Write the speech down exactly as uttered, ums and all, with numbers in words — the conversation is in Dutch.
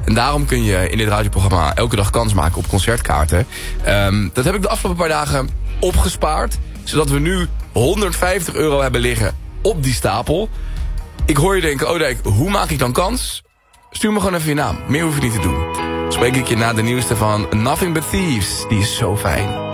En daarom kun je in dit radioprogramma elke dag kans maken op concertkaarten. Um, dat heb ik de afgelopen paar dagen opgespaard. Zodat we nu honderdvijftig euro hebben liggen op die stapel. Ik hoor je denken, Odijk, hoe maak ik dan kans? Stuur me gewoon even je naam. Meer hoef je niet te doen. Spreek ik je na de nieuwste van Nothing But Thieves. Die is zo fijn.